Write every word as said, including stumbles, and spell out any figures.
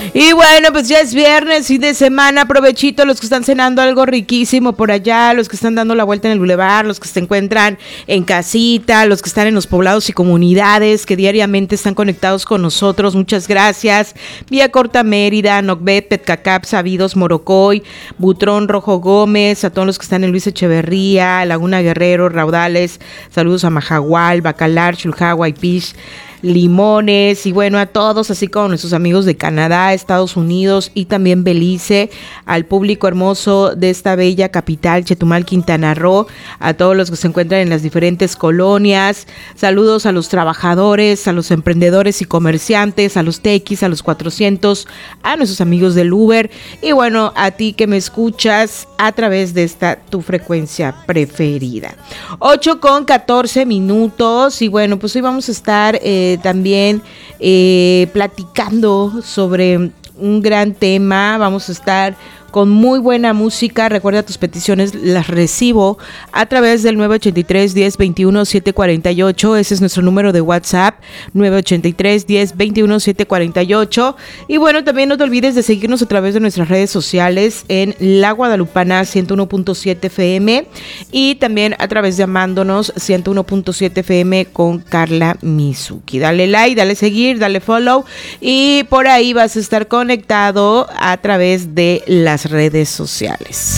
Y bueno, pues ya es viernes, fin de semana, provechito los que están cenando algo riquísimo por allá, los que están dando la vuelta en el bulevar, los que se encuentran en casita, los que están en los poblados y comunidades que diariamente están conectados con nosotros, muchas gracias. Vía Corta Mérida, Nocbet, Petcacap, Sabidos, Morocoy, Butrón, Rojo Gómez, a todos los que están en Luis Echeverría, Laguna Guerrero, Raudales, saludos a Majagual, Bacalar, Chulhagua y Pish, Limones, y bueno, a todos, así como nuestros amigos de Canadá, Estados Unidos y también Belice, al público hermoso de esta bella capital, Chetumal, Quintana Roo, a todos los que se encuentran en las diferentes colonias, saludos a los trabajadores, a los emprendedores y comerciantes, a los tequis, a los cuatrocientos, a nuestros amigos del Uber, y bueno, a ti que me escuchas a través de esta tu frecuencia preferida. ocho con catorce minutos, y bueno, pues hoy vamos a estar eh, también eh, platicando sobre un gran tema. Vamos a estar con muy buena música. Recuerda, tus peticiones las recibo a través del nueve ochenta y tres, diez, veintiuno, setecientos cuarenta y ocho. Ese es nuestro número de WhatsApp, nueve ochenta y tres, diez, veintiuno, setecientos cuarenta y ocho. Y bueno, también no te olvides de seguirnos a través de nuestras redes sociales en La Guadalupana ciento uno punto siete F M y también a través de Amándonos ciento uno punto siete F M con Carla Mizuki. Dale like, dale seguir, dale follow y por ahí vas a estar conectado a través de las redes sociales.